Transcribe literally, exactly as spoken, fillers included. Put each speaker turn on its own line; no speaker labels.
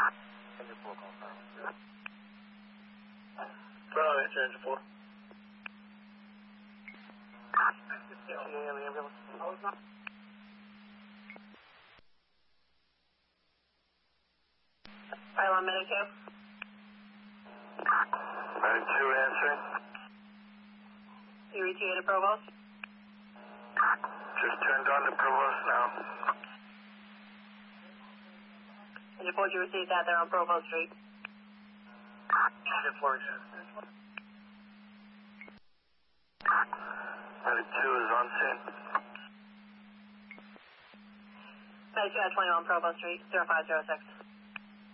Bravo, engine four.
Pylon Medic two.
Medic two answering.
You E T A to Provost.
Just turned on to Provost now.
And report you received that there on Provost Street.
Engine four. Medic two is on scene.
Medic two at twenty-one Provost Street, zero five zero six.